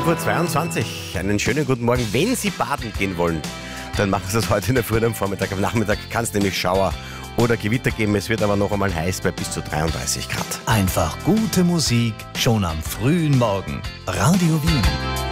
11.22 Uhr. Einen schönen guten Morgen. Wenn Sie baden gehen wollen, dann machen Sie es heute in der Früh und am Vormittag. Am Nachmittag kann es nämlich Schauer oder Gewitter geben. Es wird aber noch einmal heiß bei bis zu 33 Grad. Einfach gute Musik schon am frühen Morgen. Radio Wien.